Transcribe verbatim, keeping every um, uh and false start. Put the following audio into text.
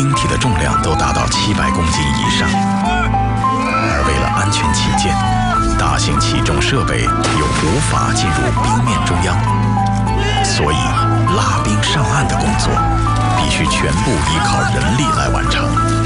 冰体的重量都达到七百公斤以上。而为了安全起见，大型起重设备又无法进入冰面中央，所以拉冰上岸的工作必须全部依靠人力来完成。